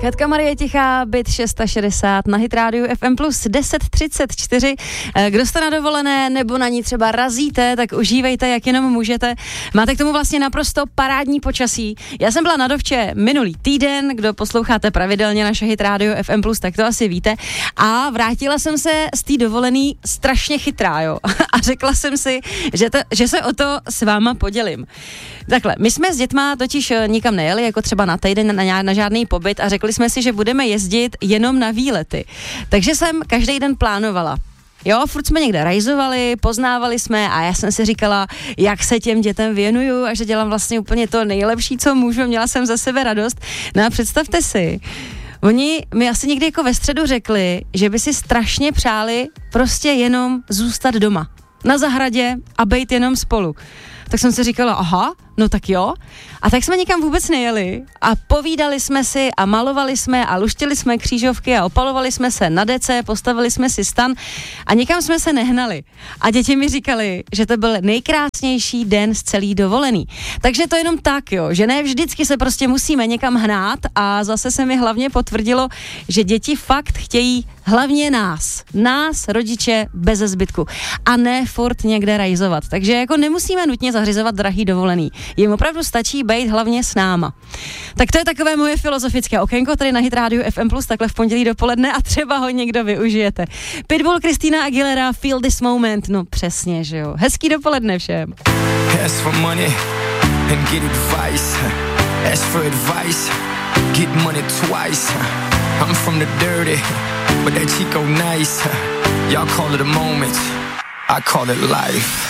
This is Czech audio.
Katka Marie Tichá, byt 660 na Hit Radio FM plus 10:34. Kdo jste na dovolené nebo na ní třeba razíte, tak užívejte, jak jenom můžete. Máte k tomu vlastně naprosto parádní počasí. Já jsem byla na Dovče minulý týden, kdo posloucháte pravidelně naše Hit Radio FM plus, tak to asi víte. A vrátila jsem se z té dovolený strašně chytrá, jo. A řekla jsem si, že se o to s váma podělím. Takhle, my jsme s dětma totiž nikam nejeli, jako třeba na týden, na žádný pobyt a řekli jsme si, že budeme jezdit jenom na výlety. Takže jsem každý den plánovala. Jo, furt jsme někde rajzovali, poznávali jsme a já jsem si říkala, jak se těm dětem věnuju a že dělám vlastně úplně to nejlepší, co můžu, měla jsem za sebe radost. No a představte si, oni mi asi někdy jako ve středu řekli, že by si strašně přáli prostě jenom zůstat doma, na zahradě a bejt jenom spolu. Tak jsem si říkala, aha, no tak jo. A tak jsme nikam vůbec nejeli a povídali jsme si a malovali jsme a luštili jsme křížovky a opalovali jsme se na dece, postavili jsme si stan a nikam jsme se nehnali. A děti mi říkali, že to byl nejkrásnější den z celý dovolený. Takže to jenom tak, jo, že ne vždycky se prostě musíme někam hnát a zase se mi hlavně potvrdilo, že děti fakt chtějí hlavně nás, rodiče, beze zbytku a ne furt někde rajzovat. Takže jako nemusíme nutně zařizovat drahý dovolený. Jim opravdu stačí bejt hlavně s náma. Tak to je takové moje filozofické okénko tady na Hit Radio FM plus, takhle v pondělí dopoledne a třeba ho někdo využijete. Pitbull, Christina Aguilera, Feel This Moment, no přesně, že jo. Hezký dopoledne všem. Ask for money and get advice. Ask for advice, get money twice. I'm from the dirty, but that Chico nice. Y'all call it a moment, I call it life.